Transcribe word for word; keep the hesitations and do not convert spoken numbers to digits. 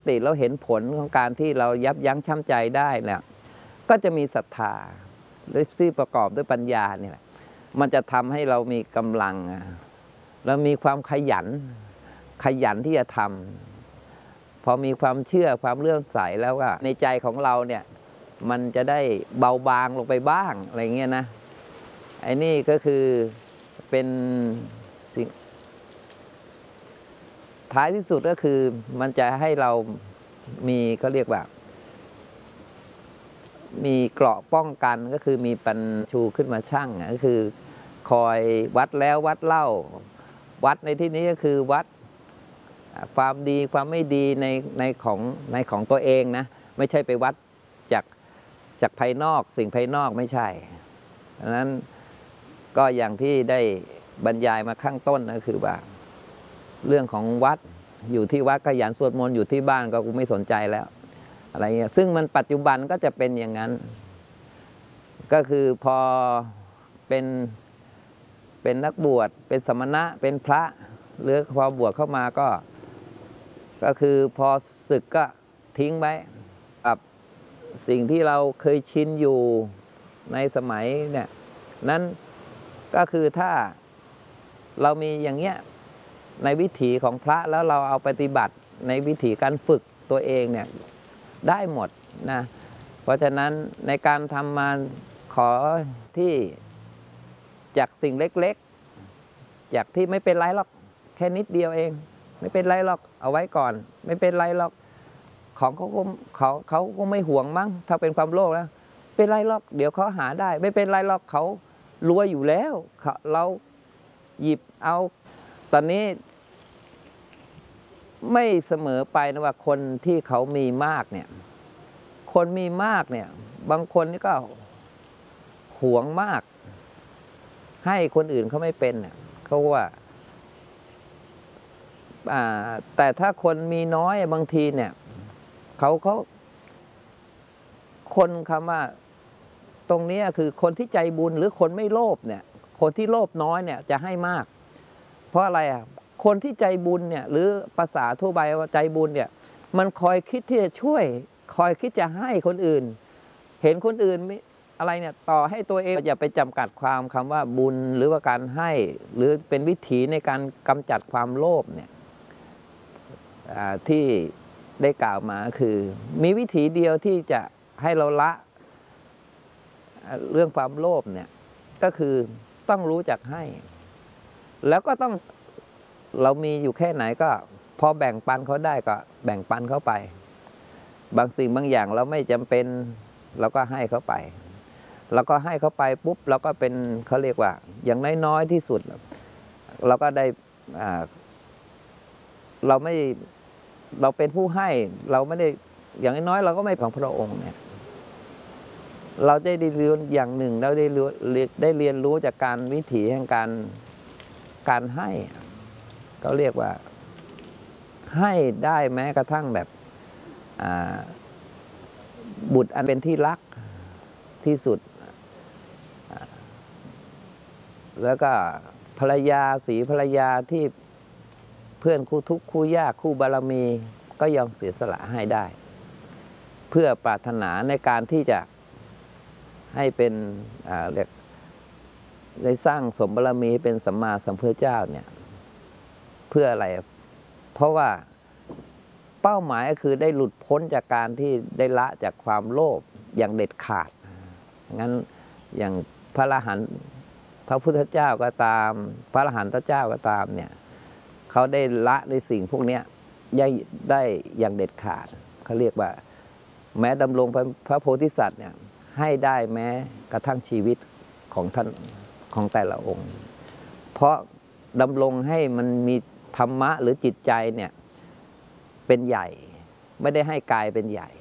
ติเราเห็นผลของการที่เรายับยั้งชั่งใจได้เนี่ยก็จะมีศรัทธาหรือที่ประกอบด้วยปัญญาเนี่ยมันจะทำให้เรามีกำลังเรามีความขยันขยันที่จะทำพอมีความเชื่อความเลื่อมใสแล้วว่าในใจของเราเนี่ยมันจะได้เบาบางลงไปบ้างอะไรเงี้ยนะไอ้นี่ก็คือเป็นสิ่งท้ายที่สุดก็คือมันจะให้เรามีเขาเรียกว่ามีเกราะป้องกันก็คือมีปัญชูขึ้นมาชั่งก็คือคอยวัดแล้ววัดเล่าวัดในที่นี้ก็คือวัดความดีความไม่ดีในในของในของตัวเองนะไม่ใช่ไปวัดจากจากภายนอกสิ่งภายนอกไม่ใช่ดังนั้นก็อย่างที่ได้บรรยายมาข้างต้นก็คือว่าเรื่องของวัดอยู่ที่วัดขยันสวดมนต์อยู่ที่บ้านก็กูไม่สนใจแล้วอะไรเงี้ยซึ่งมันปัจจุบันก็จะเป็นอย่างนั้นก็คือพอเป็นเป็นนักบวชเป็นสมณะเป็นพระหรือพอบวชเข้ามาก็ก็คือพอศึกก็ทิ้งไว้กับสิ่งที่เราเคยชินอยู่ในสมัยเนี่ยนั้นก็คือถ้าเรามีอย่างเงี้ยในวิถีของพระแล้วเราเอาปฏิบัติในวิถีการฝึกตัวเองเนี่ยได้หมดนะเพราะฉะนั้นในการทำมาขอที่จากสิ่งเล็กๆจากที่ไม่เป็นไรหรอกแค่นิดเดียวเองไม่เป็นไรหรอกเอาไว้ก่อนไม่เป็นไรหรอกของเขาเขาเขาก็ไม่ห่วงมั้งถ้าเป็นความโลภแล้วเป็นไรหรอกเดี๋ยวเขาหาได้ไม่เป็นไรหรอกเขารวยอยู่แล้วเราหยิบเอาตอนนี้ไม่เสมอไปนะว่าคนที่เขามีมากเนี่ยคนมีมากเนี่ยบางคนนี่ก็หวงมากให้คนอื่นเขาไม่เป็นเนี่ยเขาว่าแต่ถ้าคนมีน้อยบางทีเนี่ยเขาเขาคนคำว่าตรงนี้คือคนที่ใจบุญหรือคนไม่โลภเนี่ยคนที่โลภน้อยเนี่ยจะให้มากเพราะอะไรอ่ะคนที่ใจบุญเนี่ยหรือภาษาทั่วไปว่าใจบุญเนี่ยมันคอยคิดที่จะช่วยคอยคิดจะให้คนอื่นเห็นคนอื่นอะไรเนี่ยต่อให้ตัวเองอย่าไปจำกัดความคำว่าบุญหรือว่าการให้หรือเป็นวิถีในการกำจัดความโลภเนี่ยที่ได้กล่าวมาคือมีวิธีเดียวที่จะให้เราละเรื่องความโลภเนี่ยก็คือต้องรู้จักให้แล้วก็ต้องเรามีอยู่แค่ไหนก็พอแบ่งปันเขาได้ก็แบ่งปันเขาไปบางสิ่งบางอย่างเราไม่จำเป็นเราก็ให้เขาไปเราก็ให้เขาไปปุ๊บเราก็เป็นเขาเรียกว่าอย่างน้อยๆที่สุดเราก็ได้เราไม่เราเป็นผู้ให้เราไม่ได้อย่างน้อยเราก็ไม่ของพระองค์เนี่ยเราได้เรียนอย่างหนึ่งเราได้ได้เรียนรู้จากการวิถีแห่งการการให้เขาเรียกว่าให้ได้แม้กระทั่งแบบบุตรอันเป็นที่รักที่สุดแล้วก็ภรรยาสีภรรยาที่เพื่อนคู่ทุกข์คู่ยากคู่บารมีก็ยอมเสียสละให้ได้เพื่อปรารถนาในการที่จะให้เป็นเรียกได้สร้างสมบารมีเป็นสัมมาสัมพุทธเจ้าเนี่ยเพื่ออะไรเพราะว่าเป้าหมายก็คือได้หลุดพ้นจากการที่ได้ละจากความโลภอย่างเด็ดขาดงั้นอย่างพระอรหันต์พระพุทธเจ้าก็ตามพระอรหันตเจ้าก็ตามเนี่ยเขาได้ละในสิ่งพวกนี้ได้อย่างเด็ดขาดเขาเรียกว่าแม้ดำรงพระโพธิสัตว์เนี่ยให้ได้แม้กระทั่งชีวิตของท่านของแต่ละองค์เพราะดำรงให้มันมีธรรมะหรือจิตใจเนี่ยเป็นใหญ่ไม่ได้ให้กายเป็นใหญ่